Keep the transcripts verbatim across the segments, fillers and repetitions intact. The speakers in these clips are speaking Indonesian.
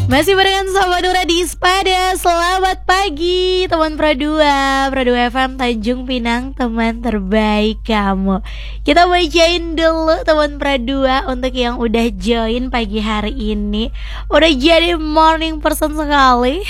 Masih barengan sama Nura di Ispada. Selamat pagi teman Pro dua Pro dua F M Tanjung Pinang, teman terbaik kamu. Kita bacain dulu teman Pro dua untuk yang udah join pagi hari ini. Udah jadi morning person sekali.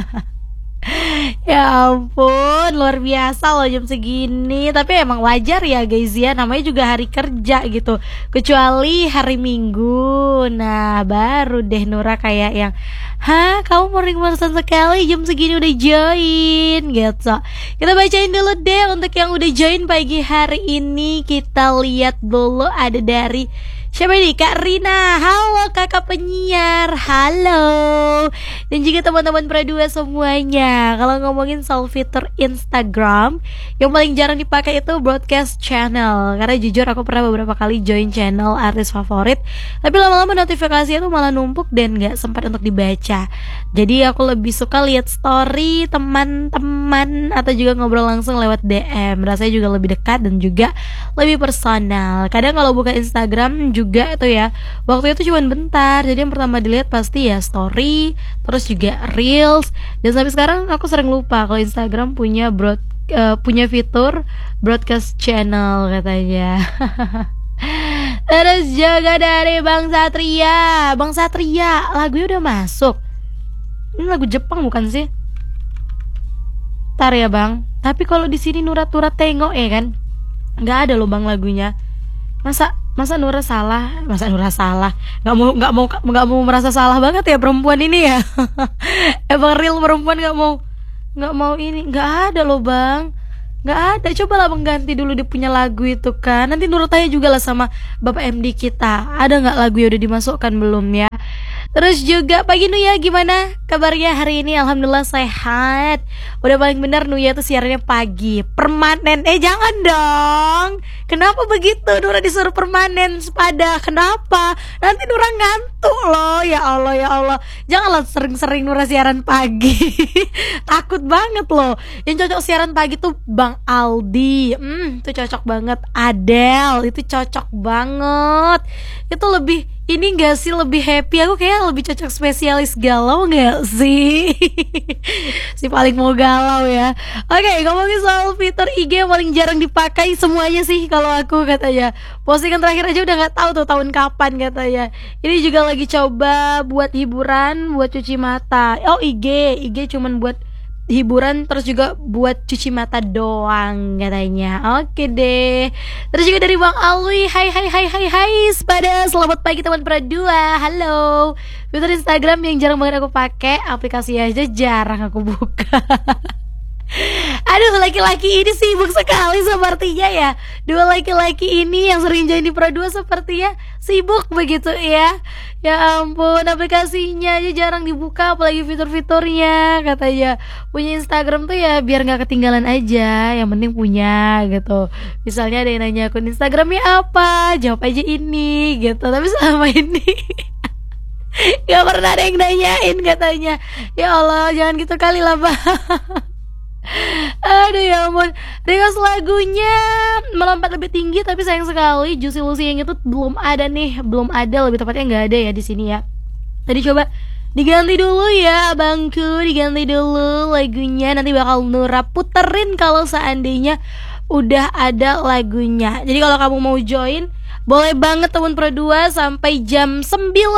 Ya ampun, luar biasa loh jam segini. Tapi emang wajar ya guys ya, namanya juga hari kerja gitu. Kecuali hari Minggu. Nah baru deh Nura kayak yang, hah kamu morning person sekali jam segini udah join gitu. Kita bacain dulu deh untuk yang udah join pagi hari ini. Kita lihat dulu ada dari siapa ini? Kak Rina. Halo kakak penyiar. Halo. Dan juga teman-teman Pro dua semuanya. Kalau ngomongin soal fitur Instagram, yang paling jarang dipakai itu broadcast channel. Karena jujur aku pernah beberapa kali join channel artis favorit, tapi lama-lama notifikasinya tuh malah numpuk dan gak sempat untuk dibaca. Jadi aku lebih suka lihat story teman-teman atau juga ngobrol langsung lewat D M. Rasanya juga lebih dekat dan juga lebih personal. Kadang kalau buka Instagram juga tuh ya, waktu itu cuma bentar. Jadi yang pertama dilihat pasti ya story, terus juga reels. Dan sampai sekarang aku sering lupa kalau Instagram punya broad uh, punya fitur broadcast channel katanya. Terus juga dari Bang Satria. Bang Satria, lagunya udah masuk. Ini lagu Jepang bukan sih? Ntar ya Bang. Tapi kalau di sini Nura-Nura tengok ya kan, nggak ada loh Bang lagunya. Masa masa Nura salah, masa Nura salah, nggak mau nggak mau nggak mau merasa salah banget ya perempuan ini ya. Emang real perempuan nggak mau nggak mau ini, nggak ada loh Bang, nggak ada. Coba lah Bang ganti dulu dia punya lagu itu kan. Nanti Nura tanya juga lah sama Bapak M D kita, ada nggak lagu yang udah dimasukkan belum ya. Terus juga pagi Nuya, gimana kabarnya hari ini? Alhamdulillah sehat. Udah paling benar Nuya tuh siarannya pagi permanen. Eh jangan dong, kenapa begitu? Nura disuruh permanen sepada. Kenapa? Nanti Nura ngantuk loh. Ya Allah ya Allah, janganlah sering-sering Nura siaran pagi. Takut banget loh. Yang cocok siaran pagi tuh Bang Aldi. Hmm, itu cocok banget. Adele itu cocok banget. Itu lebih ini gak sih, lebih happy. Aku kayak lebih cocok spesialis galau gak sih? Si paling mau galau ya. Oke, ngomongin soal fitur I G yang paling jarang dipakai semuanya sih kalau aku katanya. Postingan terakhir aja udah gak tahu tuh tahun kapan katanya. Ini juga lagi coba buat hiburan, buat cuci mata. Oh I G, I G cuman buat hiburan, terus juga buat cuci mata doang katanya. Oke deh. Terus juga dari Bang Alwi, hai hai hai hai hai Sepada, selamat pagi teman Pro dua. Halo. Fitur Instagram yang jarang banget aku pakai, aplikasi aja jarang aku buka. Aduh, laki-laki ini sibuk sekali sepertinya ya. Dua laki-laki ini yang sering join di Pro dua sepertinya sibuk begitu ya. Ya ampun, aplikasinya aja jarang dibuka, apalagi fitur-fiturnya. Katanya punya Instagram tuh ya biar gak ketinggalan aja, yang penting punya gitu. Misalnya ada yang nanya akun Instagramnya apa, jawab aja ini gitu. Tapi selama ini gak pernah ada yang nanyain katanya. Ya Allah, jangan gitu kali lah Bang. Aduh ya ampun. Request lagunya melompat lebih tinggi, tapi sayang sekali Juicy Lucy yang itu belum ada nih, belum ada, lebih tepatnya nggak ada ya di sini ya. Tadi coba diganti dulu ya abangku, diganti dulu lagunya. Nanti bakal Nura puterin kalau seandainya udah ada lagunya. Jadi kalau kamu mau join, boleh banget teman Pro dua sampai jam sembilan